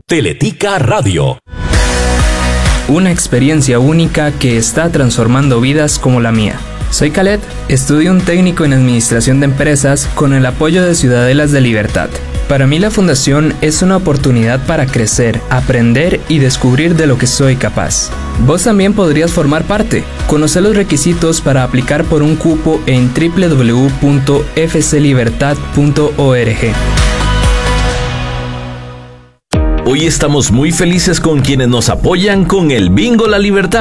Teletica Radio. Una experiencia única que está transformando vidas como la mía. Soy Khaled, estudio un técnico en Administración de Empresas con el apoyo de Ciudadelas de Libertad. Para mí la fundación es una oportunidad para crecer, aprender y descubrir de lo que soy capaz. Vos también podrías formar parte. Conoce los requisitos para aplicar por un cupo en www.fclibertad.org. Hoy estamos muy felices con quienes nos apoyan con el Bingo La Libertad.